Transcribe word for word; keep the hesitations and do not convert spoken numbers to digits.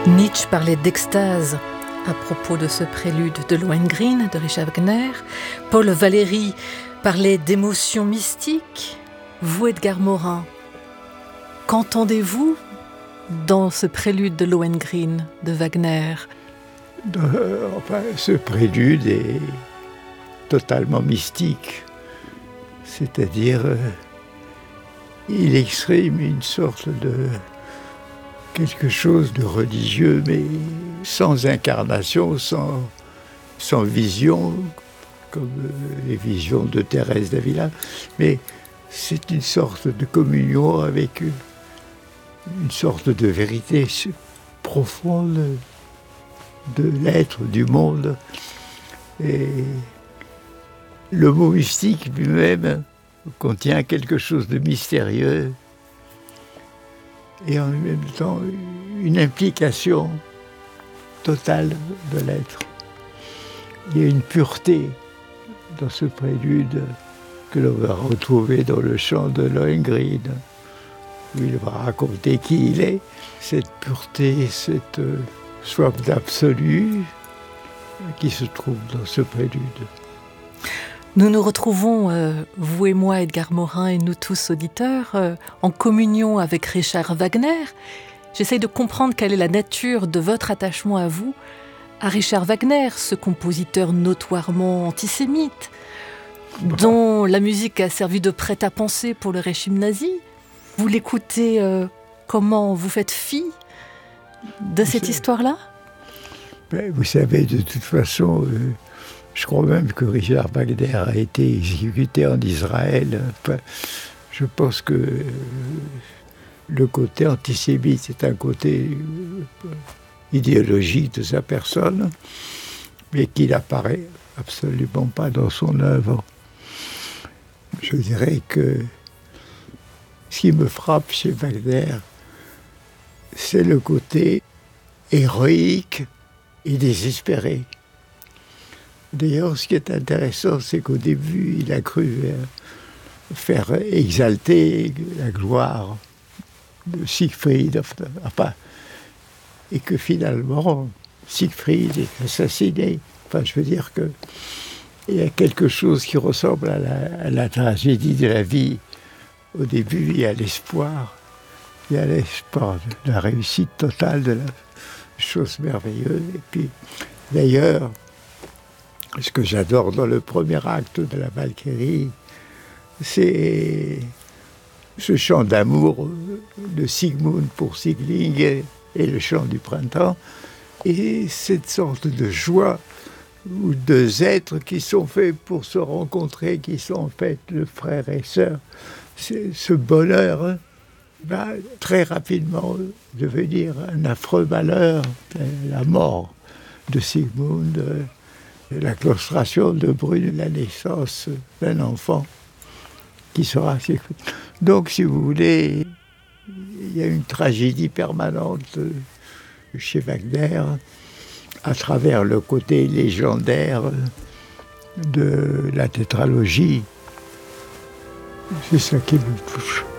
Nietzsche parlait d'extase à propos de ce prélude de Lohengrin de Richard Wagner. Paul Valéry parlait d'émotions mystiques. Vous, Edgar Morin, qu'entendez-vous dans ce prélude de Lohengrin de Wagner? Euh, enfin, ce prélude est totalement mystique. C'est-à-dire, euh, il exprime une sorte de quelque chose de religieux, mais sans incarnation, sans, sans vision, comme euh, les visions de Thérèse d'Avila. Mais c'est une sorte de communion avec une, une sorte de vérité profonde de l'être, du monde. Et le mot mystique lui-même contient quelque chose de mystérieux et en même temps une implication totale de l'être. Il y a une pureté dans ce prélude que l'on va retrouver dans le chant de Lohengrin, où il va raconter qui il est. Cette pureté, cette soif d'absolu qui se trouve dans ce prélude. Nous nous retrouvons, euh, vous et moi, Edgar Morin, et nous tous auditeurs, euh, en communion avec Richard Wagner. J'essaye de comprendre quelle est la nature de votre attachement à vous, à Richard Wagner, ce compositeur notoirement antisémite, bon. dont la musique a servi de prêt-à-penser pour le régime nazi. Vous l'écoutez euh, comment? Vous faites fi de vous cette savez, histoire-là? ben, Vous savez, de toute façon... Euh... Je crois même que Richard Wagner a été exécuté en Israël. Enfin, je pense que le côté antisémite est un côté idéologique de sa personne, mais qui n'apparaît absolument pas dans son œuvre. Je dirais que ce qui me frappe chez Wagner, c'est le côté héroïque et désespéré. D'ailleurs, ce qui est intéressant, c'est qu'au début, il a cru faire exalter la gloire de Siegfried, enfin, et que finalement, Siegfried est assassiné. Enfin, je veux dire qu'il y a quelque chose qui ressemble à la, à la tragédie de la vie. Au début, il y a l'espoir, il y a l'espoir de la réussite totale, de la chose merveilleuse. Et puis, d'ailleurs, ce que j'adore dans le premier acte de la Valkyrie, c'est ce chant d'amour de Sigmund pour Sigling et, et le chant du printemps, et cette sorte de joie où deux êtres qui sont faits pour se rencontrer, qui sont en fait le frère et sœur, c'est ce bonheur va très rapidement devenir un affreux malheur, la mort de Sigmund, la claustration de Brune, la naissance d'un enfant qui sera... Donc, si vous voulez, il y a une tragédie permanente chez Wagner à travers le côté légendaire de la tétralogie. C'est ça qui me touche.